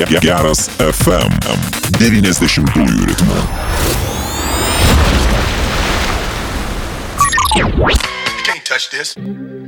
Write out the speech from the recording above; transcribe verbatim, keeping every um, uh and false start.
Geras F M devyniasdešimtųjų ritmu. Can't touch this.